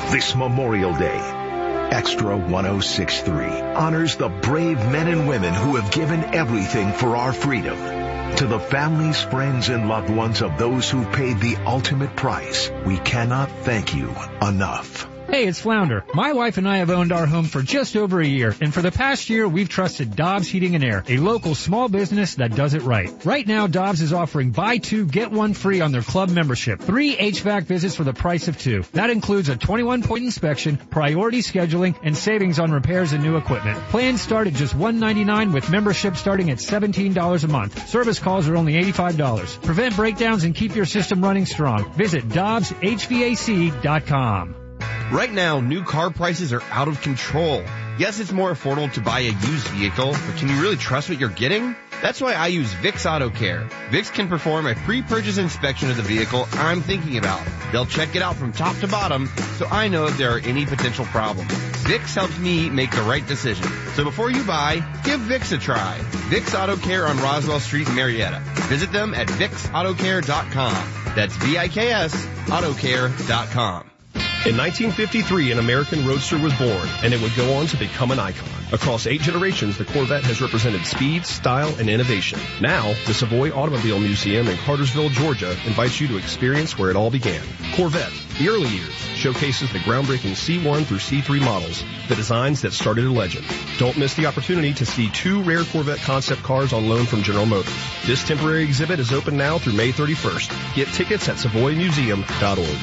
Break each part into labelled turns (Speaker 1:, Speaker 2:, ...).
Speaker 1: This Memorial Day, Extra 106.3 honors the brave men and women who have given everything for our freedom. To the families, friends, and loved ones of those who paid the ultimate price, we cannot thank you enough.
Speaker 2: Hey, it's Flounder. My wife and I have owned our home for just over a year, and for the past year, we've trusted Dobbs Heating and Air, a local small business that does it right. Right now, Dobbs is offering buy two, get one free on their club membership. 3 HVAC visits for the price of 2. That includes a 21-point inspection, priority scheduling, and savings on repairs and new equipment. Plans start at just $199 with membership starting at $17 a month. Service calls are only $85. Prevent breakdowns and keep your system running strong. Visit DobbsHVAC.com.
Speaker 3: Right now, new car prices are out of control. Yes, it's more affordable to buy a used vehicle, but can you really trust what you're getting? That's why I use VIX Auto Care. VIX can perform a pre-purchase inspection of the vehicle I'm thinking about. They'll check it out from top to bottom, so I know if there are any potential problems. VIX helps me make the right decision. So before you buy, give VIX a try. VIX Auto Care on Roswell Street in Marietta. Visit them at VIXAutoCare.com. That's VIKS Autocare.com.
Speaker 4: In 1953, an American Roadster was born, and it would go on to become an icon. Across 8 generations, the Corvette has represented speed, style, and innovation. Now, the Savoy Automobile Museum in Cartersville, Georgia, invites you to experience where it all began. Corvette, the early years, showcases the groundbreaking C1 through C3 models, the designs that started a legend. Don't miss the opportunity to see 2 rare Corvette concept cars on loan from General Motors. This temporary exhibit is open now through May 31st. Get tickets at SavoyMuseum.org.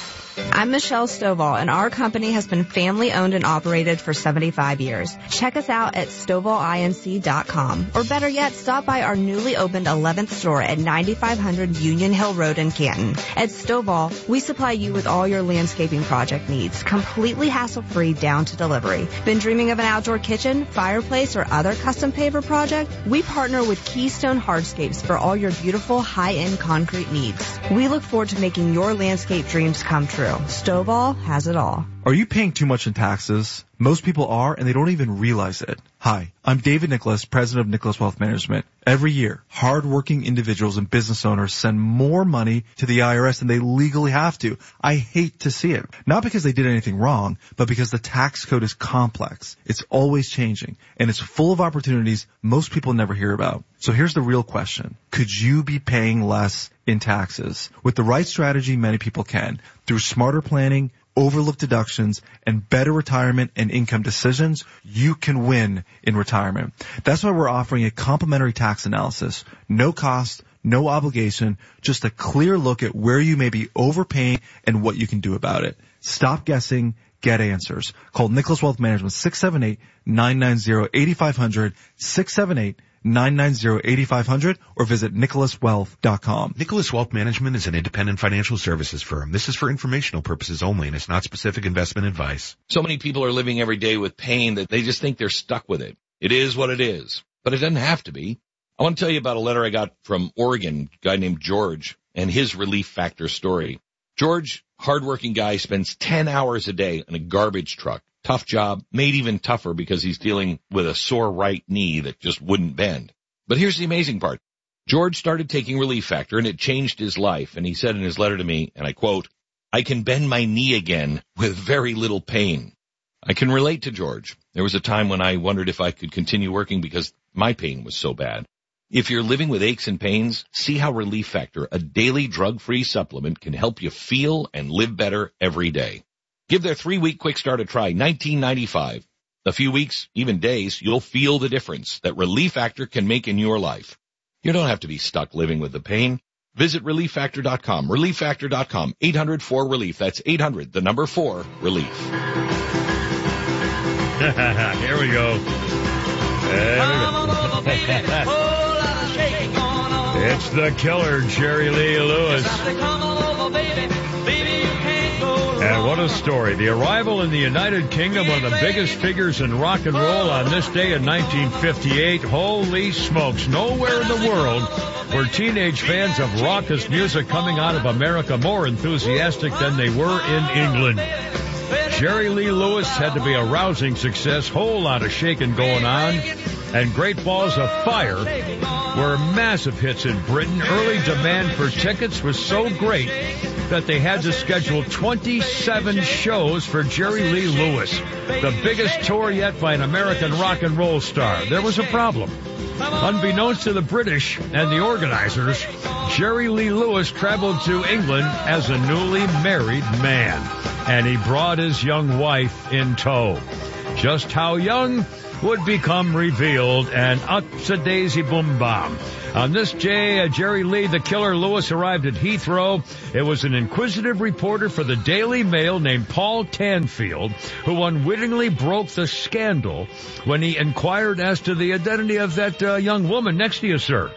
Speaker 5: I'm Michelle Stovall, and our company has been family-owned and operated for 75 years. Check us out at StovallINC.com, or better yet, stop by our newly opened 11th store at 9500 Union Hill Road in Canton. At Stovall, we supply you with all your landscaping project needs, completely hassle-free down to delivery. Been dreaming of an outdoor kitchen, fireplace, or other custom paver project? We partner with Keystone Hardscapes for all your beautiful high-end concrete needs. We look forward to making your landscape dreams come true. Stovall has it all.
Speaker 6: Are you paying too much in taxes? Most people are, and they don't even realize it. Hi, I'm David Nicholas, president of Nicholas Wealth Management. Every year, hardworking individuals and business owners send more money to the IRS than they legally have to. I hate to see it. Not because they did anything wrong, but because the tax code is complex. It's always changing, and it's full of opportunities most people never hear about. So here's the real question. Could you be paying less in taxes? With the right strategy, many people can. Through smarter planning, overlooked deductions, and better retirement and income decisions, you can win in retirement. That's why we're offering a complimentary tax analysis. No cost, no obligation, just a clear look at where you may be overpaying and what you can do about it. Stop guessing. Get answers. Call Nicholas Wealth Management 678-990-8500, 678-990-8500, or visit nicholaswealth.com.
Speaker 7: Nicholas Wealth Management is an independent financial services firm. This is for informational purposes only, and it's not specific investment advice.
Speaker 8: So many people are living every day with pain that they just think they're stuck with it. It is what it is, but it doesn't have to be. I want to tell you about a letter I got from Oregon, a guy named George, and his Relief Factor story. George, hardworking guy, spends 10 hours a day in a garbage truck. Tough job, made even tougher because he's dealing with a sore right knee that just wouldn't bend. But here's the amazing part. George started taking Relief Factor, and it changed his life. And he said in his letter to me, and I quote, "I can bend my knee again with very little pain." I can relate to George. There was a time when I wondered if I could continue working because my pain was so bad. If you're living with aches and pains, see how Relief Factor, a daily drug-free supplement, can help you feel and live better every day. Give their 3-week quick start a try, $19.95. A few weeks, even days, you'll feel the difference that Relief Factor can make in your life. You don't have to be stuck living with the pain. Visit ReliefFactor.com, ReliefFactor.com, 800-4-RELIEF. That's 800, the number 4, relief.
Speaker 9: Here we go. It's the killer, Jerry Lee Lewis. And what a story. The arrival in the United Kingdom, one of the biggest figures in rock and roll on this day in 1958. Holy smokes. Nowhere in the world were teenage fans of raucous music coming out of America more enthusiastic than they were in England. Jerry Lee Lewis had to be a rousing success, whole lot of shaking going on, and Great Balls of Fire were massive hits in Britain. Early demand for tickets was so great that they had to schedule 27 shows for Jerry Lee Lewis, the biggest tour yet by an American rock and roll star. There was a problem. Unbeknownst to the British and the organizers, Jerry Lee Lewis traveled to England as a newly married man, and he brought his young wife in tow. Just how young would become revealed, and Daisy Boom Bomb. On this day, Jerry Lee, the Killer Lewis, arrived at Heathrow. It was an inquisitive reporter for the Daily Mail named Paul Tanfield who unwittingly broke the scandal when he inquired as to the identity of that young woman next to you, sir.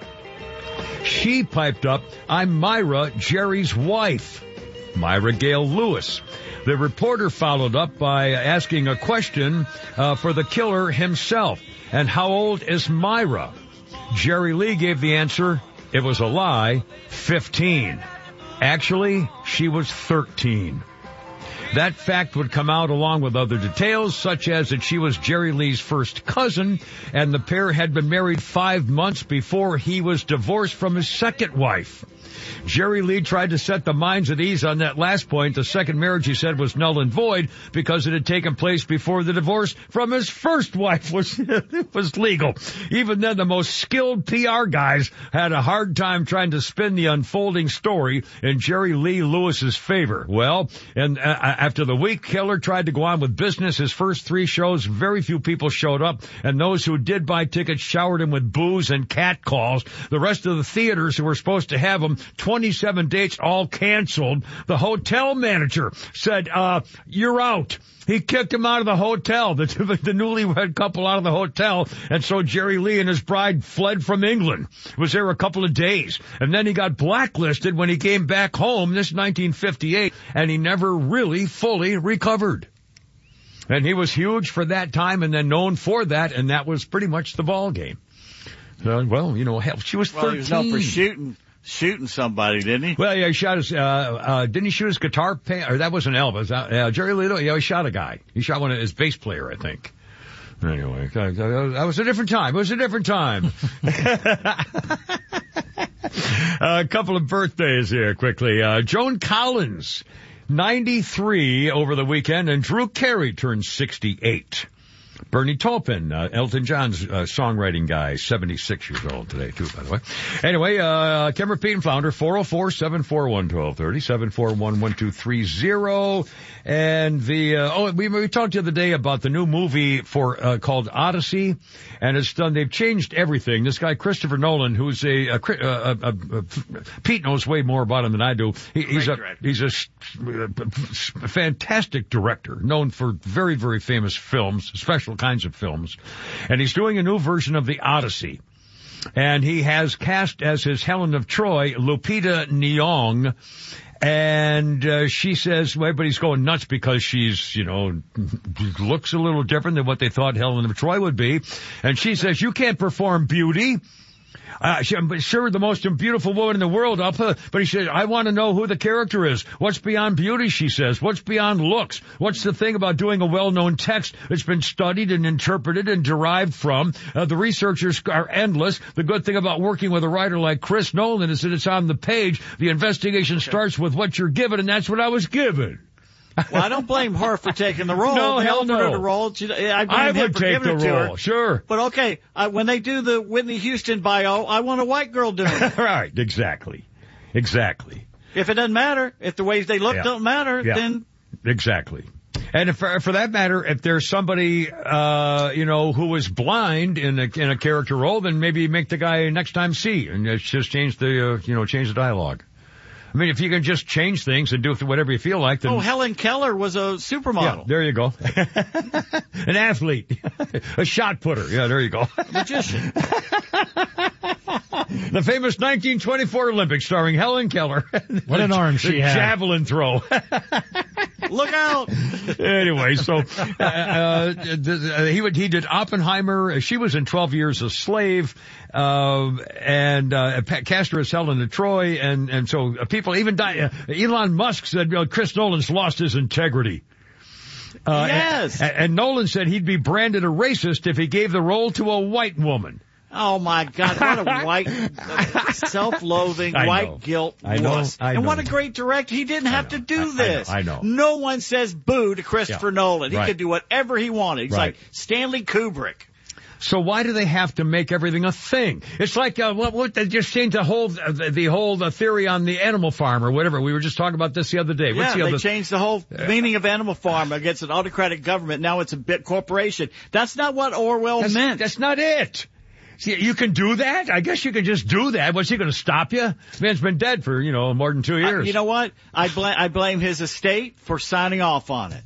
Speaker 9: She piped up, "I'm Myra, Jerry's wife." Myra Gale Lewis. The reporter followed up by asking a question for the killer himself. And how old is Myra? Jerry Lee gave the answer. It was a lie. 15. Actually, she was 13. That fact would come out along with other details, such as that she was Jerry Lee's first cousin, and the pair had been married 5 months before he was divorced from his second wife. Jerry Lee tried to set the minds at ease on that last point. The second marriage, he said, was null and void because it had taken place before the divorce from his first wife was legal. Even then, the most skilled PR guys had a hard time trying to spin the unfolding story in Jerry Lee Lewis's favor. Well, and after the week Killer tried to go on with business, his first 3 shows, very few people showed up, and those who did buy tickets showered him with booze and catcalls. The rest of the theaters who were supposed to have him, 27 dates all canceled. The hotel manager said, "You're out." He kicked him out of the hotel, the newlywed couple out of the hotel, and so Jerry Lee and his bride fled from England. Was there a couple of days, and then he got blacklisted when he came back home, this 1958, and he never really fully recovered. And he was huge for that time and then known for that, and that was pretty much the ball game. Well, you know, hell, she was 13.
Speaker 10: Well, he was known for shooting somebody, didn't he?
Speaker 9: Well, yeah, he shot his, didn't he shoot his guitar or that wasn't Elvis. Jerry Lee, yeah, he shot a guy. He shot one of his bass player, I think. Anyway, that was a different time. It was a different time. A couple of birthdays here quickly. Joan Collins, 93 over the weekend, and Drew Carey turned 68. Bernie Taupin, Elton John's songwriting guy, 76 years old today, too, by the way. Anyway, Kim Repeat and Flounder, 404-741-1230, 741-1230. And we talked the other day about the new movie called Odyssey, and they've changed everything. This guy, Christopher Nolan, who's Pete knows way more about him than I do. He's a fantastic director, known for very, very famous films, special kinds of films. And he's doing a new version of the Odyssey. And he has cast as his Helen of Troy, Lupita Nyong. And she says, well, everybody's going nuts because she's, looks a little different than what they thought Helen of Troy would be. And she says, you can't perform beauty. I'm sure the most beautiful woman in the world. But he said, I want to know who the character is. What's beyond beauty, she says. What's beyond looks? What's the thing about doing a well-known text that's been studied and interpreted and derived from? The researchers are endless. The good thing about working with a writer like Chris Nolan is that it's on the page. The investigation starts with what you're given, and that's what I was given.
Speaker 10: Well, I don't blame her for taking the role.
Speaker 9: No, hell no.
Speaker 10: The role. I
Speaker 9: would take the role, sure.
Speaker 10: But okay, when they do the Whitney Houston bio, I want a white girl doing it.
Speaker 9: Right, exactly. If
Speaker 10: it doesn't matter, if the ways they look don't matter, then...
Speaker 9: Exactly. And for that matter, if there's somebody, who is blind in a character role, then maybe make the guy next time see, and just change the dialogue. I mean, if you can just change things and do whatever you feel like, then...
Speaker 10: Oh, Helen Keller was a supermodel.
Speaker 9: Yeah, there you go. An athlete. A shot putter. Yeah, there you go.
Speaker 10: Magician.
Speaker 9: The famous 1924 Olympics starring Helen Keller.
Speaker 2: What an arm she had.
Speaker 9: Javelin throw.
Speaker 10: Look out.
Speaker 9: Anyway, so he did Oppenheimer. She was in 12 Years a Slave, and cast her as Helen of Troy, and so people even died. Elon Musk said, Chris Nolan's lost his integrity.
Speaker 10: Yes.
Speaker 9: And Nolan said he'd be branded a racist if he gave the role to a white woman.
Speaker 10: Oh, my God. What a white, self-loathing, white guilt wuss. And what a great director. He didn't have to do this.
Speaker 9: I know.
Speaker 10: No one says boo to Christopher Nolan. He could do whatever he wanted. He's like Stanley Kubrick.
Speaker 9: So why do they have to make everything a thing? It's like what they just changed the whole theory on the Animal Farm or whatever. We were just talking about this the other day.
Speaker 10: They changed the whole meaning of Animal Farm against an autocratic government. Now it's a big corporation. That's not what Orwell meant.
Speaker 9: That's not it. See, you can do that? I guess you can just do that. What's he going to stop you? Man's been dead for, more than 2 years.
Speaker 10: You know what? I blame his estate for signing off on it.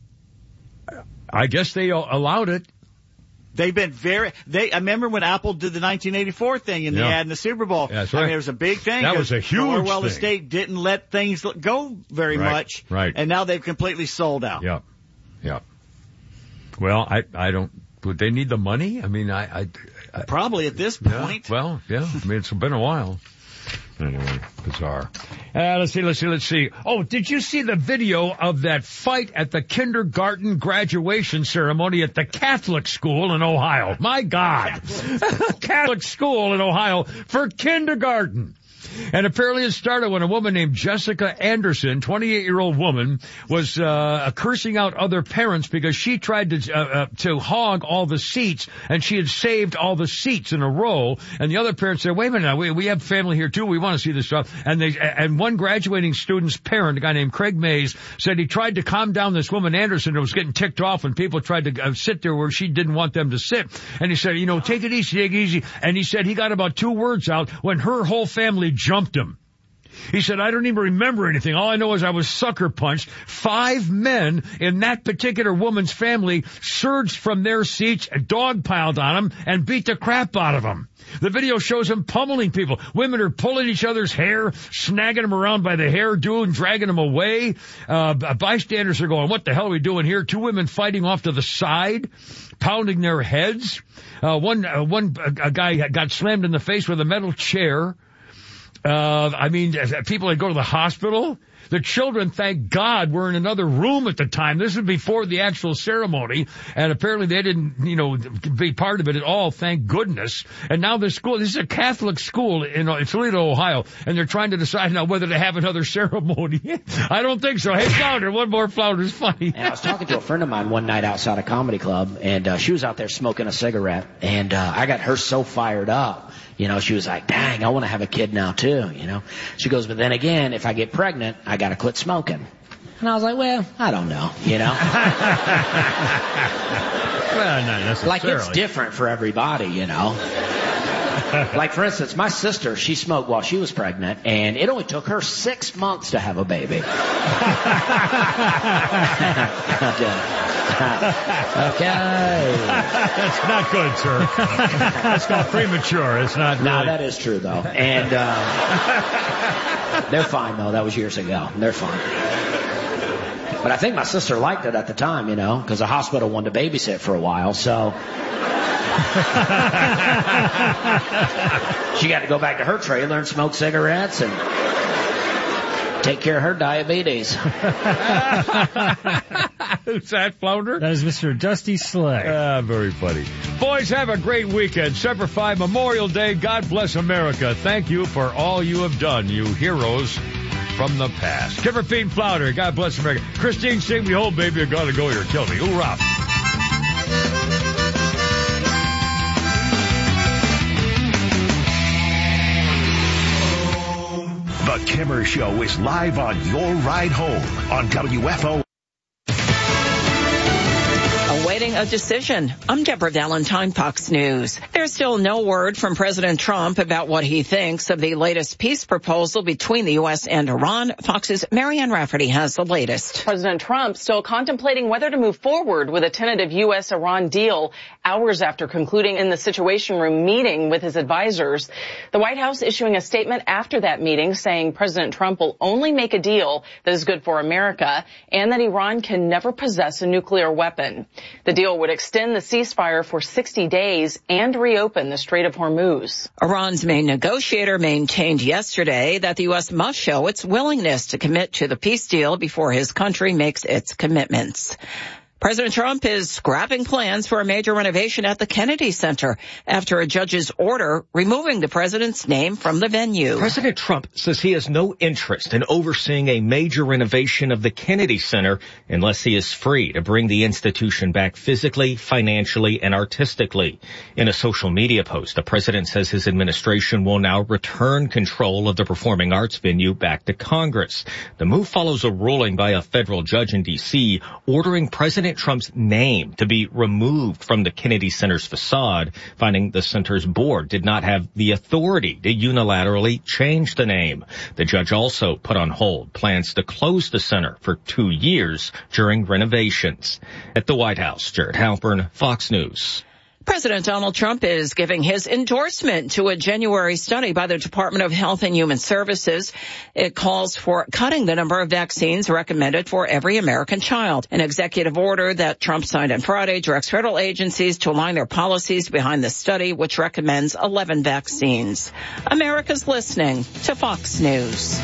Speaker 9: I guess they allowed it.
Speaker 10: They've been I remember when Apple did the 1984 thing in the ad in the Super Bowl.
Speaker 9: That's right.
Speaker 10: I mean, it was a big thing.
Speaker 9: That was a huge
Speaker 10: the Orwell
Speaker 9: thing.
Speaker 10: estate didn't let things go very much.
Speaker 9: Right.
Speaker 10: And now they've completely sold out.
Speaker 9: Yep. Well, I don't, would they need the money? I mean, I
Speaker 10: probably at this point.
Speaker 9: I mean, it's been a while. Anyway, bizarre. Let's see. Oh, did you see the video of that fight at the kindergarten graduation ceremony at the Catholic school in Ohio? My God. Catholic school in Ohio for kindergarten. And apparently it started when a woman named Jessica Anderson, 28-year-old woman, was cursing out other parents because she tried to hog all the seats, and she had saved all the seats in a row. And the other parents said, "Wait a minute, we have family here too. We want to see this stuff." And one graduating student's parent, a guy named Craig Mays, said he tried to calm down this woman Anderson who was getting ticked off when people tried to sit there where she didn't want them to sit. And he said, take it easy, take it easy. And he said he got about 2 words out when her whole family jumped him. He said, "I don't even remember anything. All I know is I was sucker punched. 5 men in that particular woman's family surged from their seats, dogpiled on him, and beat the crap out of him." The video shows him pummeling people. Women are pulling each other's hair, snagging them around by the hairdo and dragging them away. Bystanders are going, "What the hell are we doing here?" 2 women fighting off to the side, pounding their heads. One guy got slammed in the face with a metal chair. People had go to the hospital. The children, thank God, were in another room at the time. This was before the actual ceremony, and apparently they didn't, be part of it at all, thank goodness. And now this is a Catholic school in Toledo, Ohio, and they're trying to decide now whether to have another ceremony. I don't think so. Hey, Flounder, one more Flounder's funny.
Speaker 11: And I was talking to a friend of mine one night outside a comedy club, and she was out there smoking a cigarette, and I got her so fired up. She was like, "Dang, I want to have a kid now too, She goes, "But then again, if I get pregnant, I got to quit smoking." And I was like, "Well, I don't know,
Speaker 9: Well, not necessarily.
Speaker 11: Like, it's different for everybody, Like, for instance, my sister, she smoked while she was pregnant, and it only took her 6 months to have a baby. Okay.
Speaker 9: That's not good, sir. That's called premature. It's not
Speaker 11: No,
Speaker 9: really...
Speaker 11: that is true, though. And they're fine, though. That was years ago. They're fine. But I think my sister liked it at the time, because the hospital wanted to babysit for a while, so... She got to go back to her trailer and smoke cigarettes and take care of her diabetes.
Speaker 9: Who's that, Flounder?
Speaker 2: That is Mr. Dusty Slay.
Speaker 9: Very funny. Boys, have a great weekend. Semper Fi, Memorial Day. God bless America. Thank you for all you have done, you heroes from the past. Kipper, Pete, and Flounder. God bless America. Christine, sing me home, baby. I gotta go here. Kill me. Hoorah.
Speaker 1: The Kimmer Show is live on your ride home on WFO.
Speaker 12: Awaiting a decision. I'm Deborah Valentine, Fox News. There's still no word from President Trump about what he thinks of the latest peace proposal between the U.S. and Iran. Fox's Marianne Rafferty has the latest.
Speaker 13: President Trump still contemplating whether to move forward with a tentative U.S.-Iran deal hours after concluding in the Situation Room meeting with his advisors. The White House issuing a statement after that meeting saying President Trump will only make a deal that is good for America and that Iran can never possess a nuclear weapon. The deal would extend the ceasefire for 60 days and reopen the Strait of Hormuz.
Speaker 12: Iran's main negotiator maintained yesterday that the U.S. must show its willingness to commit to the peace deal before his country makes its commitments. President Trump is scrapping plans for a major renovation at the Kennedy Center after a judge's order removing the president's name from the venue.
Speaker 14: President Trump says he has no interest in overseeing a major renovation of the Kennedy Center unless he is free to bring the institution back physically, financially, and artistically. In a social media post, the president says his administration will now return control of the performing arts venue back to Congress. The move follows a ruling by a federal judge in D.C. ordering President Trump's name to be removed from the Kennedy Center's facade, finding the center's board did not have the authority to unilaterally change the name. The judge also put on hold plans to close the center for 2 years during renovations. At the White House, Jared Halpern, Fox News.
Speaker 12: President Donald Trump is giving his endorsement to a January study by the Department of Health and Human Services. It calls for cutting the number of vaccines recommended for every American child. An executive order that Trump signed on Friday directs federal agencies to align their policies behind the study, which recommends 11 vaccines. America's listening to Fox News.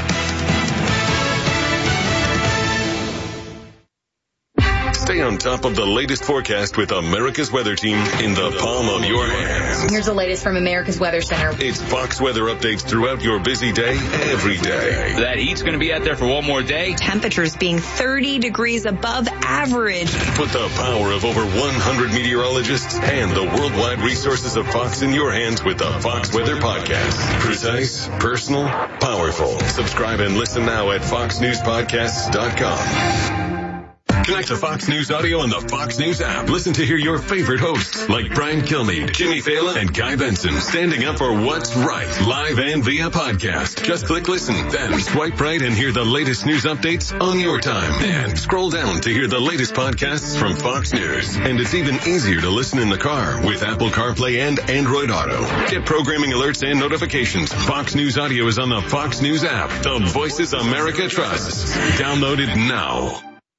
Speaker 15: Stay on top of the latest forecast with America's Weather Team in the palm of your hands.
Speaker 16: Here's the latest from America's Weather Center.
Speaker 15: It's Fox weather updates throughout your busy day, every day.
Speaker 17: That heat's going to be out there for one more day.
Speaker 16: Temperatures being 30 degrees above average.
Speaker 15: Put the power of over 100 meteorologists and the worldwide resources of Fox in your hands with the Fox Weather Podcast. Precise, personal, powerful. Subscribe and listen now at foxnewspodcasts.com. Connect to Fox News Audio on the Fox News app. Listen to hear your favorite hosts like Brian Kilmeade, Jimmy Fallon, and Guy Benson standing up for what's right, live and via podcast. Just click listen, then swipe right and hear the latest news updates on your time. And scroll down to hear the latest podcasts from Fox News. And it's even easier to listen in the car with Apple CarPlay and Android Auto. Get programming alerts and notifications. Fox News Audio is on the Fox News app. The voices America trusts. Download it now.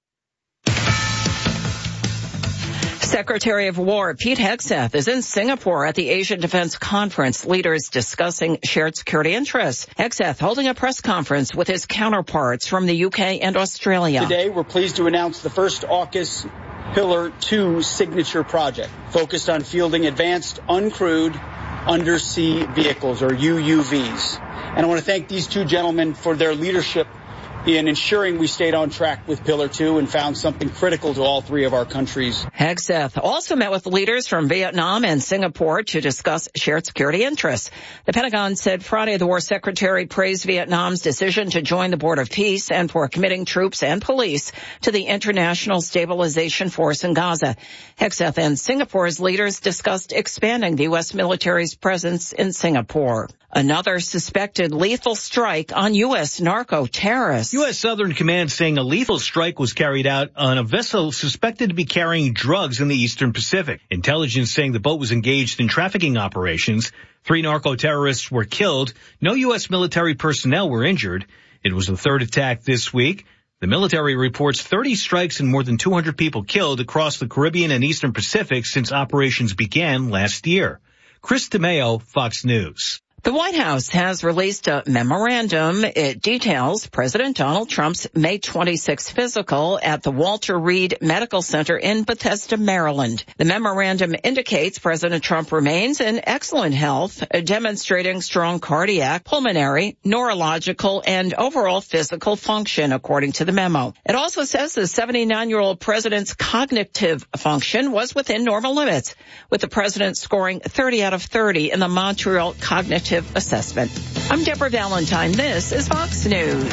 Speaker 12: Secretary of War Pete Hegseth is in Singapore at the Asian Defense Conference. Leaders discussing shared security interests. Hegseth holding a press conference with his counterparts from the UK and Australia.
Speaker 18: Today, we're pleased to announce the first AUKUS Pillar 2 signature project focused on fielding advanced uncrewed undersea vehicles, or UUVs. And I want to thank these two gentlemen for their leadership in ensuring we stayed on track with Pillar 2 and found something critical to all three of our countries.
Speaker 12: Hegseth also met with leaders from Vietnam and Singapore to discuss shared security interests. The Pentagon said Friday the War Secretary praised Vietnam's decision to join the Board of Peace and for committing troops and police to the International Stabilization Force in Gaza. Hegseth and Singapore's leaders discussed expanding the U.S. military's presence in Singapore. Another suspected lethal strike on U.S. narco-terrorists.
Speaker 19: U.S. Southern Command saying a lethal strike was carried out on a vessel suspected to be carrying drugs in the Eastern Pacific. Intelligence saying the boat was engaged in trafficking operations. 3 narco-terrorists were killed. No U.S. military personnel were injured. It was the third attack this week. The military reports 30 strikes and more than 200 people killed across the Caribbean and Eastern Pacific since operations began last year. Chris DeMeo, Fox News.
Speaker 12: The White House has released a memorandum. It details President Donald Trump's May 26 physical at the Walter Reed Medical Center in Bethesda, Maryland. The memorandum indicates President Trump remains in excellent health, demonstrating strong cardiac, pulmonary, neurological, and overall physical function, according to the memo. It also says the 79-year-old president's cognitive function was within normal limits, with the president scoring 30 out of 30 in the Montreal Cognitive Assessment. I'm Deborah Valentine. This is Fox News.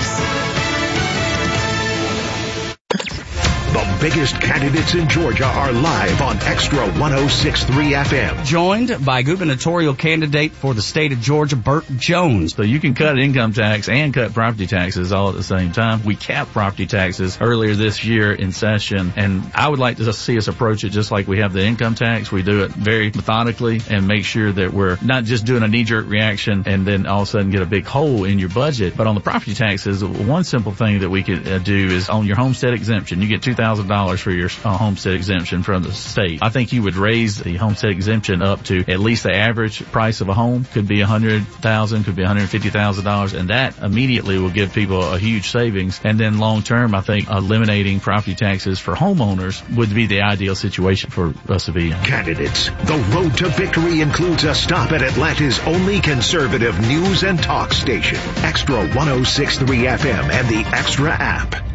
Speaker 1: The biggest candidates in Georgia are live on Extra 106.3 FM.
Speaker 20: Joined by gubernatorial candidate for the state of Georgia, Burt Jones.
Speaker 6: So you can cut income tax and cut property taxes all at the same time. We capped property taxes earlier this year in session, and I would like to see us approach it just like we have the income tax. We do it very methodically and make sure that we're not just doing a knee-jerk reaction and then all of a sudden get a big hole in your budget. But on the property taxes, one simple thing that we could do is on your homestead exemption. You get $2,000
Speaker 21: $1,000 for your homestead exemption from the state. I think you would raise the homestead exemption up to at least the average price of a home. Could be $100,000, could be $150,000, and that immediately will give people a huge savings. And then long term, I think eliminating property taxes for homeowners would be the ideal situation for us to be in.
Speaker 1: Candidates, the road to victory includes a stop at Atlanta's only conservative news and talk station, Extra 106.3 FM and the Extra app.